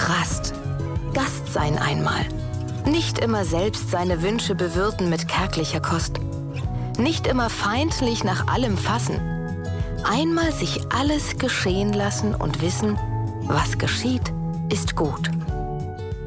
Rast. Gast sein einmal. Nicht immer selbst seine Wünsche bewirten mit kärglicher Kost. Nicht immer feindlich nach allem fassen. Einmal sich alles geschehen lassen und wissen, was geschieht, ist gut.